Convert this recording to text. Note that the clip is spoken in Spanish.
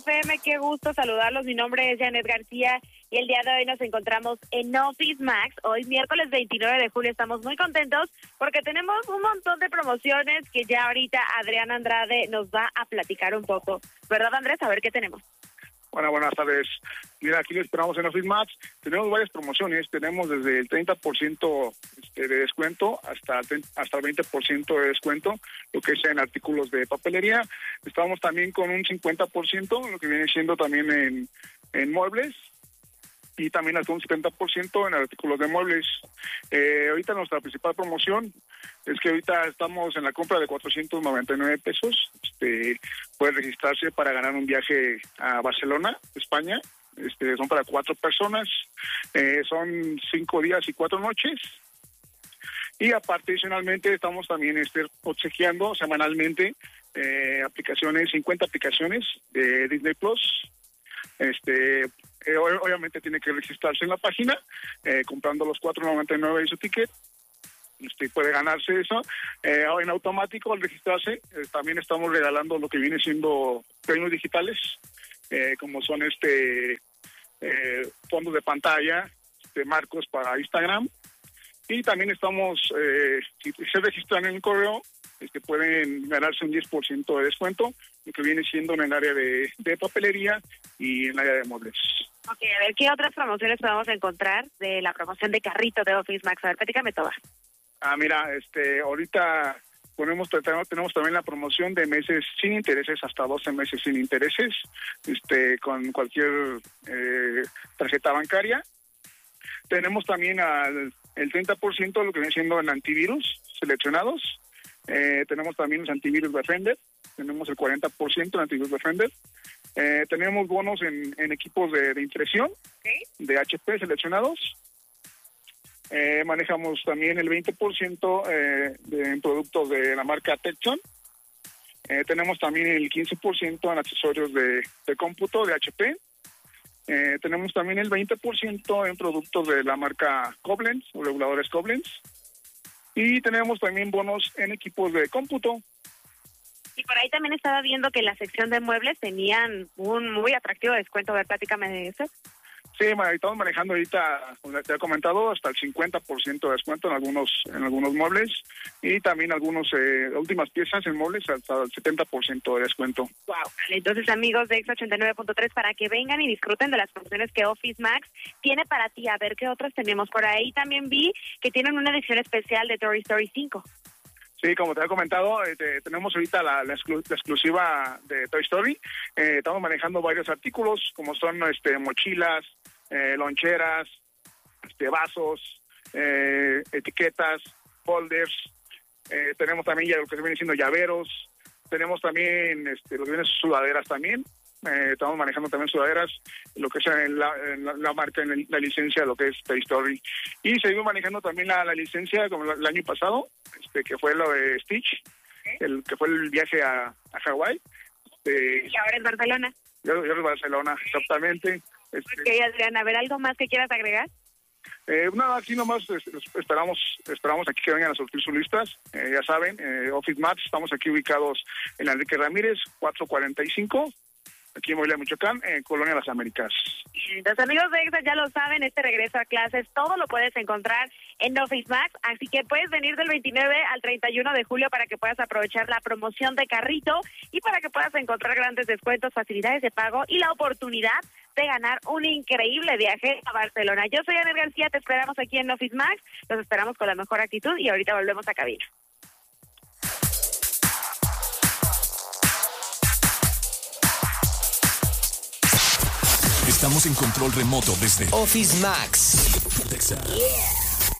FM, qué gusto saludarlos. Mi nombre es Janet García y el día de hoy nos encontramos en Office Max. Hoy, miércoles 29 de julio, estamos muy contentos porque tenemos un montón de promociones que ya ahorita Adrián Andrade nos va a platicar un poco. ¿Verdad, Andrés? A ver qué tenemos. Bueno, buenas tardes. Mira, aquí lo esperamos en Office Max. Tenemos varias promociones. Tenemos desde el 30% de descuento hasta el 20% de descuento, lo que es en artículos de papelería. Estamos también con un 50%, lo que viene siendo también en muebles. Y también hasta un 70% en artículos de muebles. Ahorita nuestra principal promoción es que ahorita estamos en la compra de 499 pesos. Puede registrarse para ganar un viaje a Barcelona, España. Son para 4 personas. Son 5 días y 4 noches. Y aparte, adicionalmente, estamos también obsequiando semanalmente 50 aplicaciones de Disney Plus. Obviamente tiene que registrarse en la página, comprando los 4.99 de su ticket. Puede ganarse eso. En automático, al registrarse, también estamos regalando lo que viene siendo premios digitales, como son fondos de pantalla, marcos para Instagram. Y también estamos, si se registran en el correo, pueden ganarse un 10% de descuento, lo que viene siendo en el área de papelería y en el área de muebles. Ok, a ver, ¿qué otras promociones podemos encontrar de la promoción de carrito de Office Max? A ver, platícame toda. Mira, ahorita tenemos también la promoción de meses sin intereses, hasta 12 meses sin intereses, con cualquier tarjeta bancaria. Tenemos también el 30% de lo que viene siendo en antivirus seleccionados. Tenemos también los antivirus Defender, tenemos el 40% en antivirus Defender. Tenemos bonos en equipos de impresión, ¿okay?, de HP seleccionados. Manejamos también el 20% en productos de la marca Texon. Tenemos también el 15% en accesorios de cómputo de HP. Tenemos también el 20% en productos de la marca Koblenz o reguladores Koblenz. Y tenemos también bonos en equipos de cómputo. Y por ahí también estaba viendo que en la sección de muebles tenían un muy atractivo descuento. A ver, platícame de eso. Sí, estamos manejando ahorita, como te he comentado, hasta el 50% de descuento en algunos muebles, y también algunas últimas piezas en muebles hasta el 70% de descuento. Wow. Entonces, amigos de X89.3, para que vengan y disfruten de las promociones que Office Max tiene para ti. A ver qué otras tenemos. Por ahí también vi que tienen una edición especial de Toy Story 5. Sí, como te he comentado, tenemos ahorita la exclusiva de Toy Story. Estamos manejando varios artículos, como son mochilas, loncheras, vasos, etiquetas, folders. Tenemos también ya lo que se viene siendo llaveros. Tenemos también lo que viene sudaderas también. Estamos manejando también sudaderas, lo que es la marca, en la licencia, lo que es Toy Story. Y seguimos manejando también la licencia, como el año pasado, que fue lo de Stitch, que fue el viaje a Hawái. Y ahora en Barcelona. Y ahora en Barcelona, exactamente. Ok, Adrián, a ver, ¿algo más que quieras agregar? Nada, aquí nomás esperamos aquí que vengan a surtir sus listas. Ya saben, Office Max, estamos aquí ubicados en Enrique Ramírez, 445. Aquí en Morelia, Michoacán, en Colonia Las Américas. Los amigos de EXA ya lo saben, este regreso a clases, todo lo puedes encontrar en Office Max, así que puedes venir del 29 al 31 de julio para que puedas aprovechar la promoción de carrito y para que puedas encontrar grandes descuentos, facilidades de pago y la oportunidad de ganar un increíble viaje a Barcelona. Yo soy Janet García, te esperamos aquí en Office Max, los esperamos con la mejor actitud y ahorita volvemos a cabina. Estamos en control remoto desde Office Max. Texas. Yeah.